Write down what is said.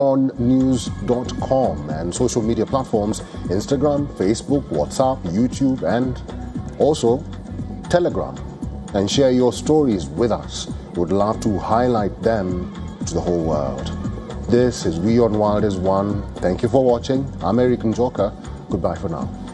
onnews.com and social media platforms, Instagram, Facebook, WhatsApp, YouTube, and also Telegram. And share your stories with us. We'd love to highlight them to the whole world. This is We on Wild is One. Thank you for watching. I'm Eric Njoka. Goodbye for now.